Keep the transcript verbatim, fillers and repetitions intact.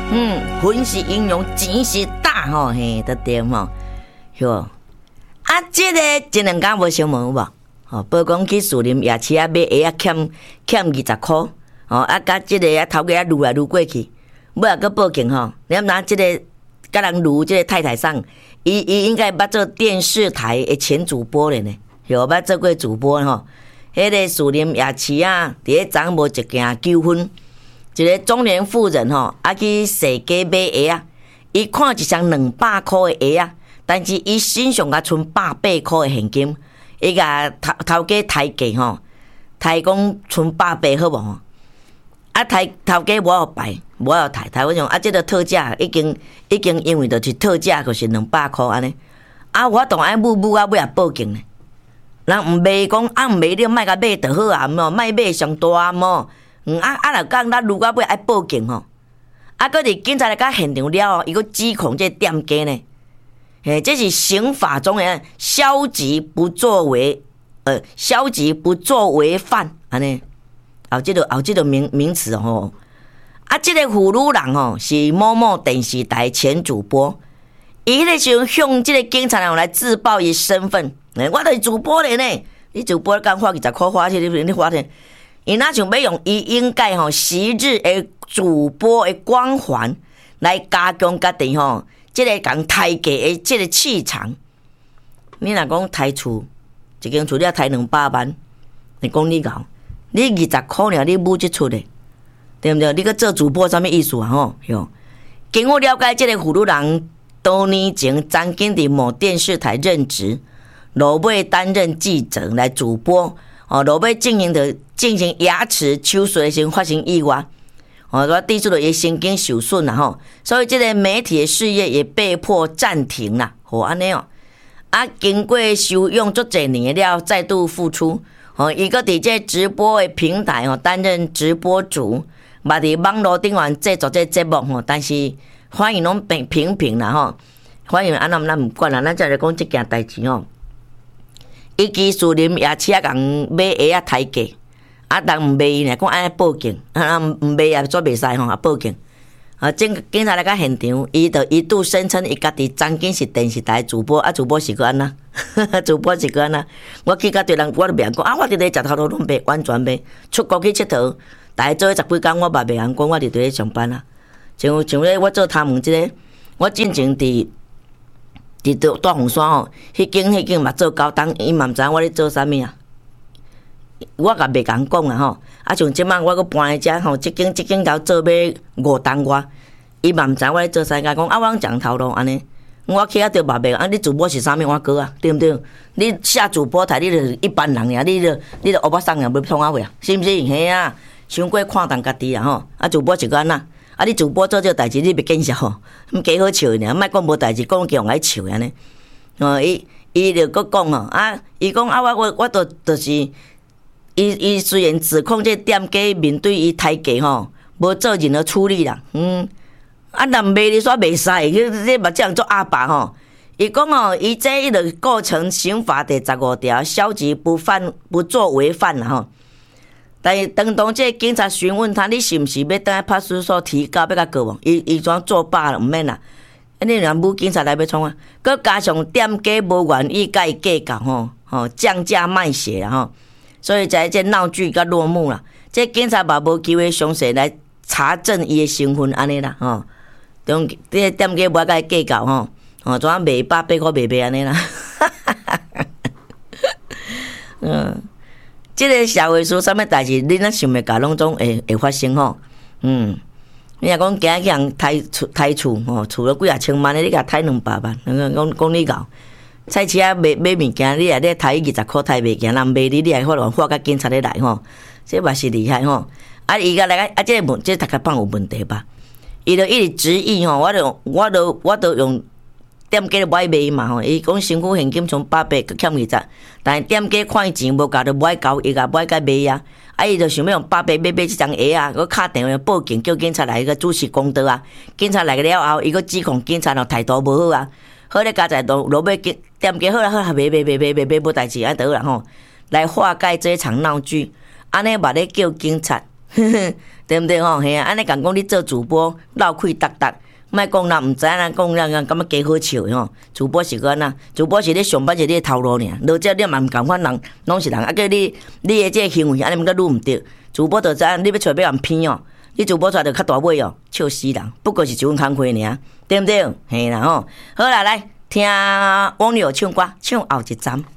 嗯，分是英雄，钱是大吼，嘿，得对吼，哟。啊，这个一两天无相问有无？吼，报讲去树林夜市啊买鞋啊，欠欠二十箍，吼啊，甲这个啊头家啊撸来撸过去，尾啊个报警吼，你毋知这个甲人撸这个太太上，伊伊应该捌做电视台的前主播咧呢，有捌做过主播吼。迄个树林夜市啊，伫咧昨无一件纠纷，一个中年妇人吼，啊去踅街买鞋啊，伊看一双两百箍的鞋啊。但是伊身上甲剩百八箍的现金，伊甲头头家抬价吼，抬讲剩百八好无吼？啊抬头家无要摆，无要抬，抬我讲啊，这个特价已经已经因为就是特价，就是两百箍安尼。啊，我当爱母母啊尾也报警呢。人毋卖讲啊，毋卖你莫甲买就好啊，毋莫买上大莫。嗯啊啊，若讲咱如果尾爱报警吼，啊，搁伫警察来到现场了后，伊搁指控这店家呢。诶，这是刑法中的消极不作为，呃，消极不作为犯，安尼，后这个后这个名名词吼，啊，这个妇女人吼是某某电视台前主播，伊迄时候向这个警察人来自曝伊身份，诶，我就是主播咧呢，你主播敢花二十块花去，你你花去，伊哪想要用伊应该吼昔日的主播的光环来加强家己吼。这个讲抬价的这个气场，你若讲抬厝，一间厝你要抬两百万，你讲你搞，你二十块尔，你母即出的，对不对？你个做主播什么意思啊？吼，哟，经我了解，这个妇女人多年前曾经伫某电视台任职，落尾担任记者来主播，哦，落尾进行的进行牙齿手术的时候发生意外。哦，说地主的也神经受损了吼，所以这个媒体的事业也被迫暂停了。哦，安尼哦，啊，经过休养足侪年了，再度复出。哦，伊个伫这直播的平台哦，担任直播主，嘛伫网络顶面制作这节目吼，但是欢迎拢平平平啦吼，欢迎安那咱毋管啦，咱再来讲这件代志吼。伊去树林夜市啊，共买鞋啊，抬价。啊，人毋卖伊呢，讲爱报警，啊，毋卖也做袂使吼，啊报警。啊，警警察来到现场，伊就一度声称伊家己曾经是电视台主播，啊，主播是个安那，主播是个安那。我去甲对人，我就袂讲，啊，我伫咧食头路拢袂完全袂，出国去佚佗，大概做十几工，我嘛袂晓讲，我伫伫咧上班啊。像像咧，我做头毛即个，我进前伫伫大红山吼，迄间迄间嘛做高档，伊嘛毋知我咧做啥物啊。我甲袂共讲啊吼，啊像即摆我搁搬来遮吼，即间即间头做要五单外，伊嘛毋知我咧做啥，甲讲啊，我讲头路安尼，我去啊着嘛袂啊，你主播是啥物我哥啊，对毋对？你下主播台，你著一般人呀，你著你著乌巴桑呀，要创啊话啊，是毋是？嘿啊，伤过看重家己啊吼，啊主播是个安那，啊你主播做这个代志，你别见笑吼，毋加好笑尔，莫讲无代志，讲叫人来笑安尼。哦，伊伊著搁讲吼，啊，伊讲啊，我我我著著是。伊伊虽然指控这店家面对伊抬价吼，无做任何处理啦，嗯，啊，若卖你煞袂使，你嘛这样做阿爸吼。伊讲哦，伊这伊著构成刑法第十五条消极不犯不作为犯啦吼。但是当当这警察询问他，你是毋是要等下派出所提告要甲告无？伊伊怎作罢了，毋免啦。你若母警察来要创啊？佮加上店家无愿意甲伊计较吼，吼降价卖血啦吼。所以在这闹剧甲落幕啦，这警察嘛无机会详细来查证伊的身份安尼啦，吼，中这店家无甲伊计较吼，吼怎啊卖百八块卖卖安尼啦，嗯，这个社会上啥物代志，你若想袂到，拢总会会发生吼，嗯，你若讲今日人抬厝抬厝吼，厝了几啊千万的，你甲抬两百万，讲讲你搞。菜市啊买买物件，你也咧抬二十箍抬袂行，人卖你，你还发落发甲警察咧来吼，这嘛是厉害吼。啊，伊个来个啊，这个问，这大概放有问题吧？伊就一直质疑吼，我就我就我就用店家就买卖嘛吼。伊讲身躯现金从百八欠二十，但是店家看伊钱无够，就买交，伊甲买甲卖啊。啊，伊就想要用百八买买即张鞋啊，佮敲电话报警，叫警察来个主持公道啊。警察来了后，伊佮指控警察哦态度无好啊。好咧，加在落落尾店家好啦好啦，卖卖卖卖卖卖无代志，安倒啦吼，来化解这场闹剧。安尼嘛咧叫警察， 对不对吼？嘿啊，安尼讲讲你做主播，闹气达达，莫讲人毋知影，人讲人人感觉加好笑吼。主播是个安那，主播是咧上班是咧头路尔，落遮你嘛毋共款人，拢是人，啊叫你你诶这行为安尼毋甲愈毋对，主播就知影你要出来要人骗哦，你主播出来就较大尾哦，笑死人，不过是一份工课尔，对毋对？嘿啦吼，好啦，来听网友唱歌，唱后一站。